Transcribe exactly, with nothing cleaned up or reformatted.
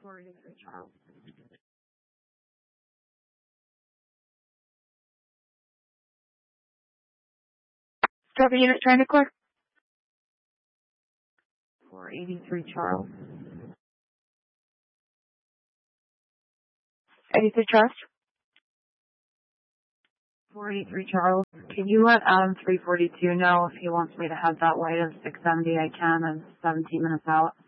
four eighty-three Charles. Traffic unit trying to clear. four eighty-three Charles. eighty-three Charles. four eighty-three Charles. Can you let Adam three forty-two know if he wants me to have that light of six seventy? I can. I'm seventeen minutes out.